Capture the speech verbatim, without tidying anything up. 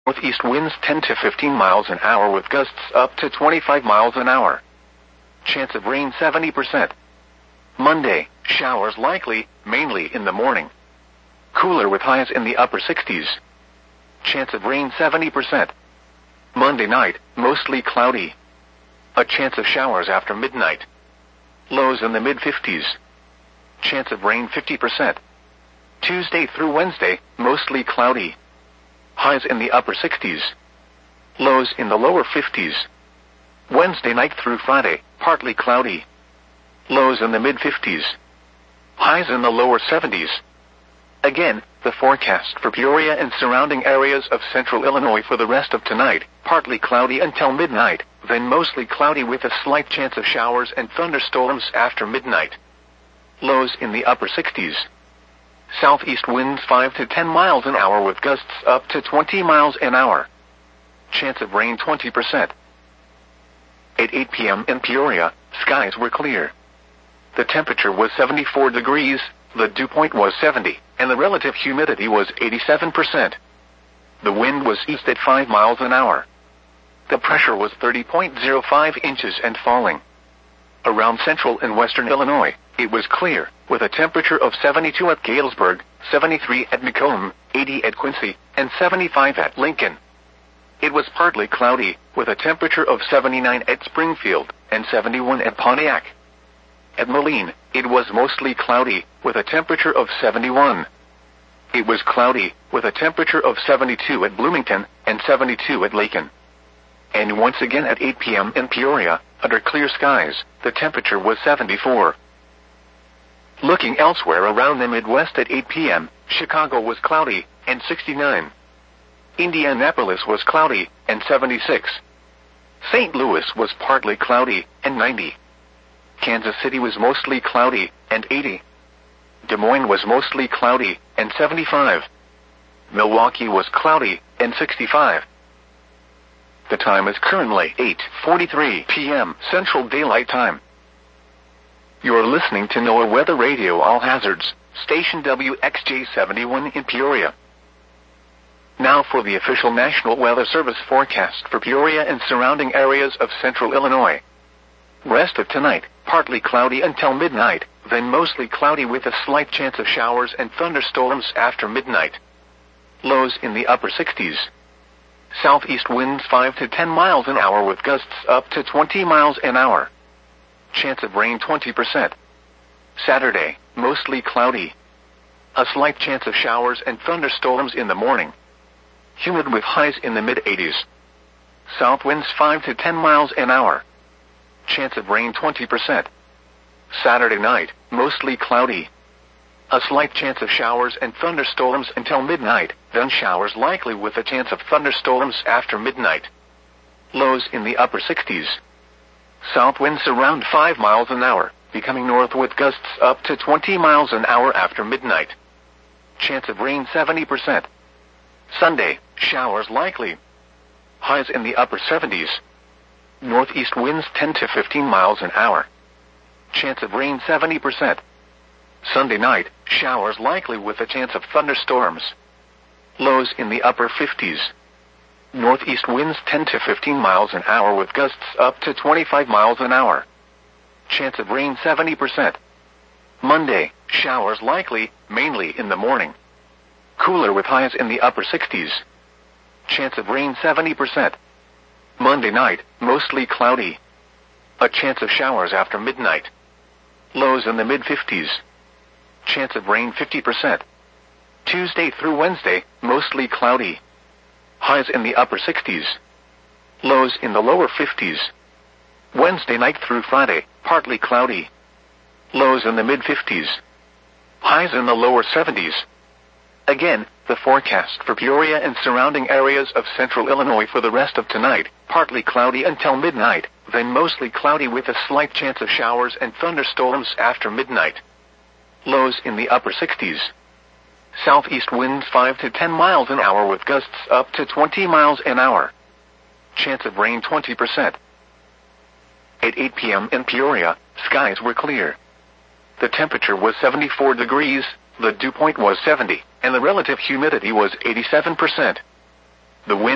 Northeast winds ten to fifteen miles an hour with gusts up to twenty-five miles an hour. Chance of rain seventy percent. Monday, showers likely, mainly in the morning. Cooler with highs in the upper sixties. Chance of rain seventy percent. Monday night, mostly cloudy. A chance of showers after midnight. Lows in the mid fifties. Chance of rain fifty percent. Tuesday through Wednesday, mostly cloudy. Highs in the upper sixties. Lows in the lower fifties. Wednesday night through Friday, partly cloudy. Lows in the mid fifties. Highs in the lower seventies. Again, the forecast for Peoria and surrounding areas of central Illinois for the rest of tonight, partly cloudy until midnight, then mostly cloudy with a slight chance of showers and thunderstorms after midnight. Lows in the upper sixties. Southeast winds five to ten miles an hour with gusts up to twenty miles an hour. Chance of rain twenty percent. At eight p.m. in Peoria, skies were clear. The temperature was seventy-four degrees, the dew point was seventy, and the relative humidity was eighty-seven percent. The wind was east at five miles an hour. The pressure was thirty point zero five inches and falling. Around central and western Illinois, it was clear, with a temperature of seventy-two at Galesburg, seventy-three at Macomb, eighty at Quincy, and seventy-five at Lincoln. It was partly cloudy, with a temperature of seventy-nine at Springfield, and seventy-one at Pontiac. At Moline, it was mostly cloudy, with a temperature of seventy-one. It was cloudy, with a temperature of seventy-two at Bloomington, and seventy-two at Lacon. And once again at eight p.m. in Peoria, under clear skies, the temperature was seventy-four. Looking elsewhere around the Midwest at eight p.m., Chicago was cloudy, and sixty-nine. Indianapolis was cloudy, and seventy-six. Saint Louis was partly cloudy, and ninety. Kansas City was mostly cloudy, and eighty. Des Moines was mostly cloudy, and seventy-five. Milwaukee was cloudy, and sixty-five. The time is currently eight forty-three p.m. Central Daylight Time. You're listening to NOAA Weather Radio All Hazards, station W X J seventy-one in Peoria. Now for the official National Weather Service forecast for Peoria and surrounding areas of central Illinois. Rest of tonight, partly cloudy until midnight, then mostly cloudy with a slight chance of showers and thunderstorms after midnight. Lows in the upper sixties. Southeast winds five to ten miles an hour with gusts up to twenty miles an hour. Chance of rain twenty percent. Saturday, mostly cloudy. A slight chance of showers and thunderstorms in the morning. Humid with highs in the mid eighties. South winds five to ten miles an hour. Chance of rain twenty percent. Saturday night, mostly cloudy. A slight chance of showers and thunderstorms until midnight, then showers likely with a chance of thunderstorms after midnight. Lows in the upper sixties. South winds around five miles an hour, becoming north with gusts up to twenty miles an hour after midnight. Chance of rain seventy percent. Sunday, showers likely. Highs in the upper seventies. Northeast winds ten to fifteen miles an hour. Chance of rain seventy percent. Sunday night, showers likely with a chance of thunderstorms. Lows in the upper fifties. Northeast winds ten to fifteen miles an hour with gusts up to twenty-five miles an hour. Chance of rain seventy percent. Monday, showers likely, mainly in the morning. Cooler with highs in the upper sixties. Chance of rain seventy percent. Monday night, mostly cloudy. A chance of showers after midnight. Lows in the mid fifties. Chance of rain fifty percent. Tuesday through Wednesday, mostly cloudy. Highs in the upper sixties. Lows in the lower fifties. Wednesday night through Friday, partly cloudy. Lows in the mid fifties. Highs in the lower seventies. Again, the forecast for Peoria and surrounding areas of central Illinois for the rest of tonight, partly cloudy until midnight, then mostly cloudy with a slight chance of showers and thunderstorms after midnight. Lows in the upper sixties. Southeast winds five to ten miles an hour with gusts up to twenty miles an hour. Chance of rain twenty percent. At eight p.m. in Peoria, skies were clear. The temperature was seventy-four degrees, the dew point was seventy, and the relative humidity was eighty-seven percent. The wind